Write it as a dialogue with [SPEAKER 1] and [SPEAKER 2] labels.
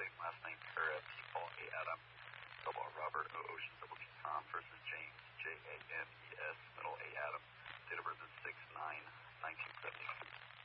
[SPEAKER 1] same last name, Tara, T. Paul, A. Adam, double R. Robert, O. Ocean, double T. Tom, first is James.